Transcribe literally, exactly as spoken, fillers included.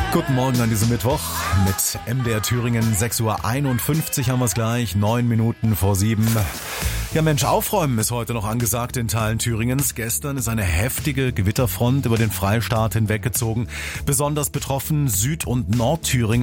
Guten Morgen an diesem Mittwoch mit M D R Thüringen. sechs Uhr einundfünfzig haben wir es gleich, neun Minuten vor sieben. Ja Mensch, aufräumen ist heute noch angesagt in Teilen Thüringens. Gestern ist eine heftige Gewitterfront über den Freistaat hinweggezogen. Besonders betroffen Süd- und Nordthüringen.